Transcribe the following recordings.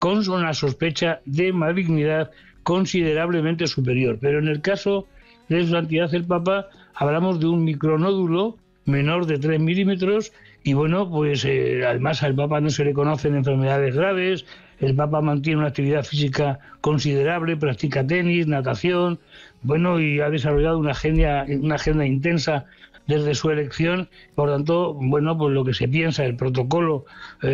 con una sospecha de malignidad considerablemente superior. Pero en el caso de su santidad el Papa, hablamos de un micronódulo menor de 3 milímetros y bueno, pues además al Papa no se le conocen enfermedades graves, el Papa mantiene una actividad física considerable, practica tenis, natación, bueno, y ha desarrollado una agenda intensa desde su elección. Por tanto, bueno, pues lo que se piensa, el protocolo,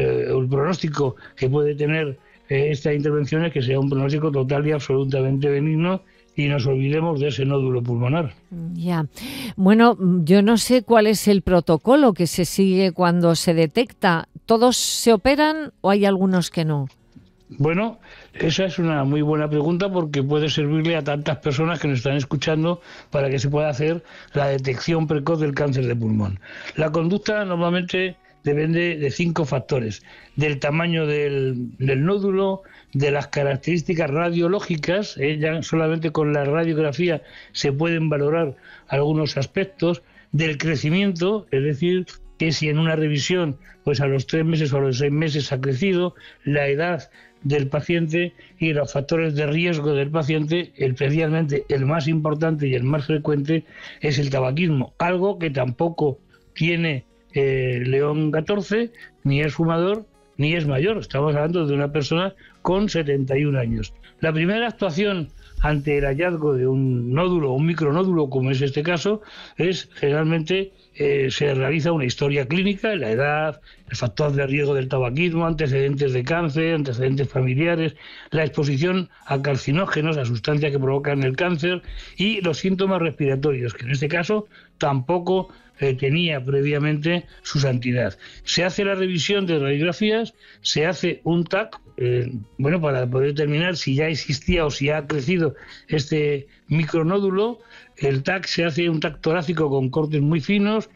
el pronóstico que puede tener esta intervención es que sea un pronóstico total y absolutamente benigno, y nos olvidemos de ese nódulo pulmonar. Ya. Bueno, yo no sé cuál es el protocolo que se sigue cuando se detecta. ¿Todos se operan o hay algunos que no? Bueno, esa es una muy buena pregunta porque puede servirle a tantas personas que nos están escuchando para que se pueda hacer la detección precoz del cáncer de pulmón. La conducta normalmente depende de 5 factores: del tamaño del nódulo, de las características radiológicas, ya solamente con la radiografía se pueden valorar algunos aspectos, del crecimiento, es decir, que si en una revisión pues a los 3 meses o a los 6 meses ha crecido, la edad del paciente y los factores de riesgo del paciente. Especialmente el más importante y el más frecuente es el tabaquismo, algo que tampoco tiene León XIV, ni es fumador ni es mayor. Estamos hablando de una persona con 71 años. La primera actuación ante el hallazgo de un nódulo o un micronódulo, como es este caso, es generalmente se realiza una historia clínica, la edad, el factor de riesgo del tabaquismo, antecedentes de cáncer, antecedentes familiares, la exposición a carcinógenos, a sustancias que provocan el cáncer, y los síntomas respiratorios, que en este caso tampoco tenía previamente su santidad. Se hace la revisión de radiografías, se hace un TAC, bueno, para poder determinar si ya existía o si ha crecido este micronódulo. El TAC se hace un TAC torácico con cortes muy finos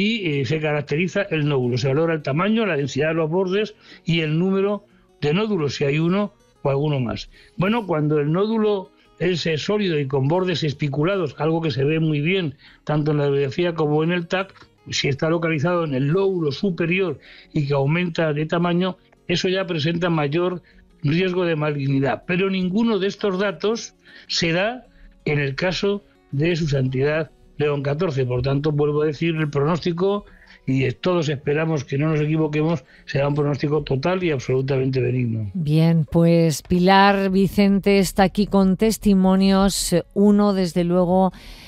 y se caracteriza el nódulo. Se valora el tamaño, la densidad de los bordes y el número de nódulos, si hay uno o alguno más. Bueno, cuando el nódulo es sólido y con bordes espiculados, algo que se ve muy bien tanto en la radiografía como en el TAC, si está localizado en el lóbulo superior y que aumenta de tamaño, eso ya presenta mayor riesgo de malignidad. Pero ninguno de estos datos se da en el caso de su santidad León XIV. Por tanto, vuelvo a decir, el pronóstico, y todos esperamos que no nos equivoquemos, será un pronóstico total y absolutamente benigno. Bien, pues Pilar Vicente está aquí con testimonios, uno desde luego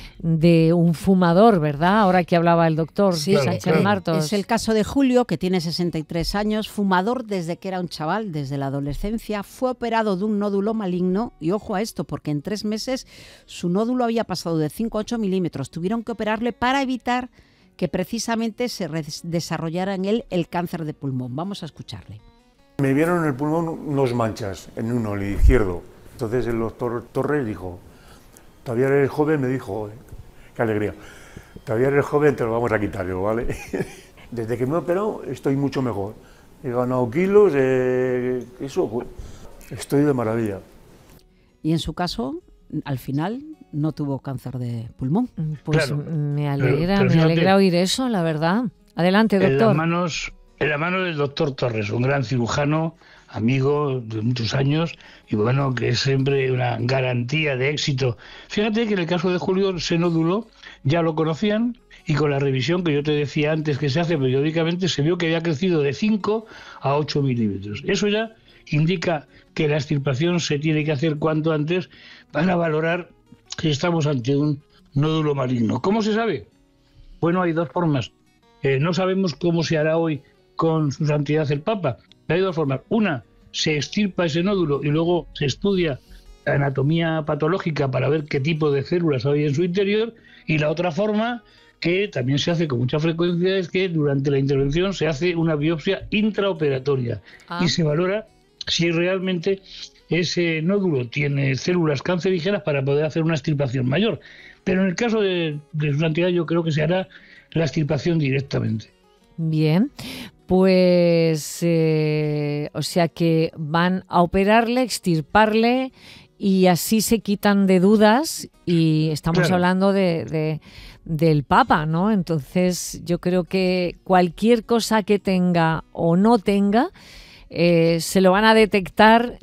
de un fumador, ¿verdad? Ahora que hablaba el doctor Sánchez Martos. Es el caso de Julio, que tiene 63 años, fumador desde que era un chaval, desde la adolescencia. Fue operado de un nódulo maligno y ojo a esto, porque en 3 meses su nódulo había pasado de 5 a 8 milímetros. Tuvieron que operarle para evitar que precisamente se desarrollara en él el cáncer de pulmón. Vamos a escucharle. Me vieron en el pulmón unos manchas en uno, el izquierdo. Entonces el doctor Torres dijo: todavía eres joven, me dijo, qué alegría, todavía eres joven, te lo vamos a quitar, digo, ¿vale? Desde que me he operado estoy mucho mejor. He ganado kilos, eso, estoy de maravilla. Y en su caso, al final, no tuvo cáncer de pulmón. Pues claro, me alegra oír eso, la verdad. Adelante, doctor. En la mano del doctor Torres, un gran cirujano, amigo de muchos años, y bueno, que es siempre una garantía de éxito. Fíjate que en el caso de Julio, ese nódulo ya lo conocían, y con la revisión que yo te decía antes que se hace periódicamente, se vio que había crecido de 5 a 8 milímetros. Eso ya indica que la extirpación se tiene que hacer cuanto antes para valorar si estamos ante un nódulo maligno. ¿Cómo se sabe? Bueno, hay 2 formas. No sabemos cómo se hará hoy con su santidad el Papa. Hay 2 formas. Una, se extirpa ese nódulo y luego se estudia la anatomía patológica para ver qué tipo de células hay en su interior. Y la otra forma, que también se hace con mucha frecuencia, es que durante la intervención se hace una biopsia intraoperatoria y se valora si realmente ese nódulo tiene células cancerígenas para poder hacer una extirpación mayor. Pero en el caso de su santidad yo creo que se hará la extirpación directamente. Bien, pues o sea que van a operarle, extirparle y así se quitan de dudas, y estamos hablando del Papa, ¿no? Entonces yo creo que cualquier cosa que tenga o no tenga se lo van a detectar